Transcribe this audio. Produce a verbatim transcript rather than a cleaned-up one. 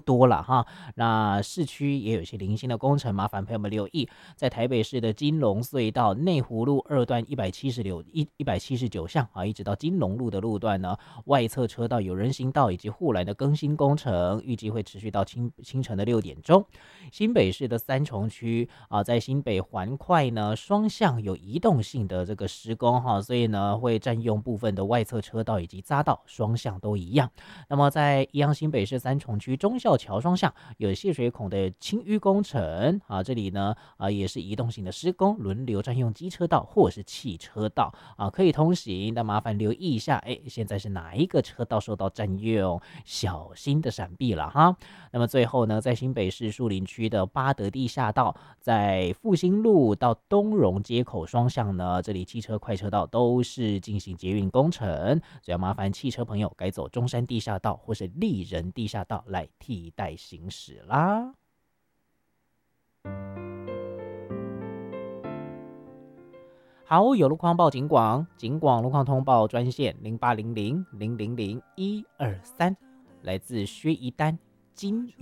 多了哈。那市区也有一些零星的工程，麻烦朋友们留意。在台北市的金龙隧道内湖路二段一百七十六一一百七十九巷啊，一直到金龙路的路段呢，外侧车道有人行道以及护栏的更新工程，预计会持续到清清晨的六点钟。新北市的三重区啊，在新北环快呢，双向有移动性的这个施工哈，所以呢会占用部分的外侧车道以及匝道，双向都一样。那么在一样新北市三重区忠孝桥双向有泄水孔的清淤工程啊，这里呢啊也是移动性的施工，轮流占用机车道或是汽车道啊，可以通行，但麻烦留意一下，哎，现在是哪一个车道受到占用，小心的闪避了哈。那么最后呢，在新北市树林区的八德地下道，在复兴路到东荣街口双向呢，这里汽车快车道都是进行捷运工程，所以要麻烦汽车朋友改走中山地下道或是丽人地下道来替代行驶啦。好，有路况报警广，警广路况通报专线零八零零零零零一二三，来自薛一丹金